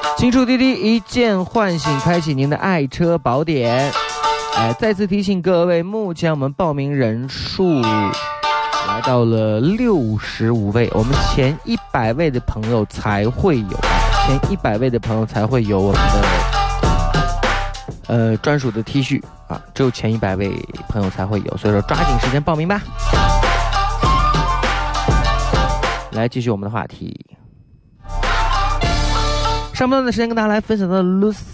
青春滴滴一键唤醒，开启您的爱车宝典。再次提醒各位，目前我们报名人数来到了65位，我们前100位的朋友才会有，前100位的朋友才会有我们的专属的 T 恤啊，只有前100位朋友才会有，所以说抓紧时间报名吧。来继续我们的话题。上半段的时间跟大家来分享到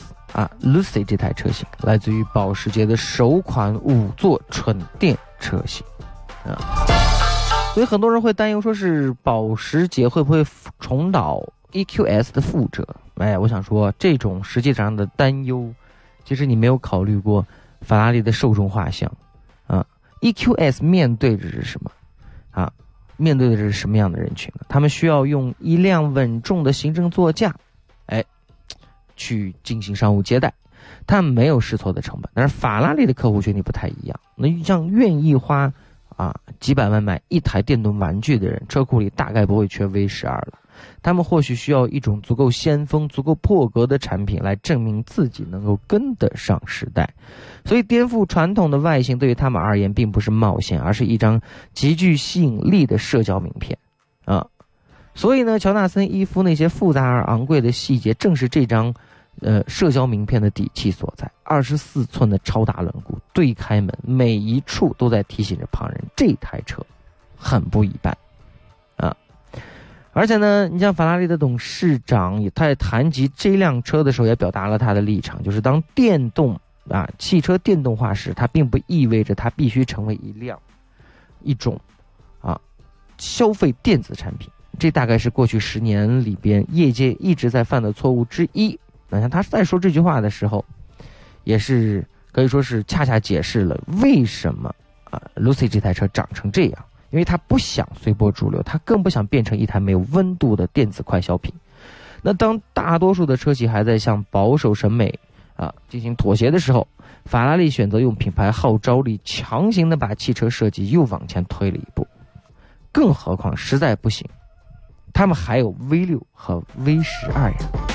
Lucy 这台车型，来自于保时捷的首款5座纯电车型啊。所以很多人会担忧说是保时捷会不会重蹈 EQS 的覆辙。我想说这种实际上的担忧，其实你没有考虑过法拉利的受众画像啊。EQS 面对着是什么啊？面对的是什么样的人群呢？他们需要用一辆稳重的行政座驾去进行商务接待，他们没有试错的成本。但是法拉利的客户群体不太一样，那像愿意花几百万买一台电动玩具的人，车库里大概不会缺 V12 了。他们或许需要一种足够先锋、足够破格的产品来证明自己能够跟得上时代。所以颠覆传统的外形对于他们而言并不是冒险，而是一张极具吸引力的社交名片啊。所以呢，乔纳森衣服那些复杂而昂贵的细节，正是这张社交名片的底气所在。24寸的超大轮毂，对开门，每一处都在提醒着旁人，这台车很不一般啊！而且呢，你像法拉利的董事长他在谈及这辆车的时候，也表达了他的立场，就是当汽车电动化时，它并不意味着它必须成为一种消费电子产品。这大概是过去10年里边业界一直在犯的错误之一。那像他在说这句话的时候，也是可以说是恰恰解释了为什么Lucy 这台车长成这样，因为他不想随波逐流，他更不想变成一台没有温度的电子快消品。那当大多数的车企还在向保守审美进行妥协的时候，法拉利选择用品牌号召力强行的把汽车设计又往前推了一步。更何况实在不行，他们还有 V6 和 V12 呀。